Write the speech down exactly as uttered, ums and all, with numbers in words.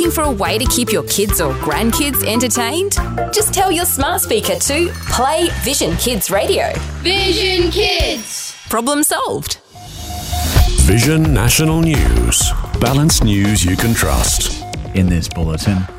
Looking for a way to keep your kids or grandkids entertained? Just tell your smart speaker to play Vision Kids Radio. Vision Kids! Problem solved. Vision National News. Balanced news you can trust. In this bulletin,